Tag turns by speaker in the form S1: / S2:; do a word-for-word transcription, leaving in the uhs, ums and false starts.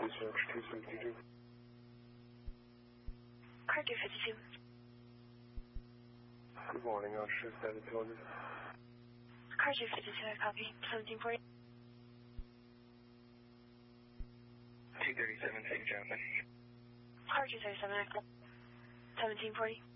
S1: Research two fifty-two.
S2: Car two fifty-two.
S1: Good morning, Osher seven two hundred.
S2: Car two fifty-two, I copy. seventeen forty.
S3: two thirty-seven, Saint John.
S2: Car two thirty-seven, I copy. seventeen forty.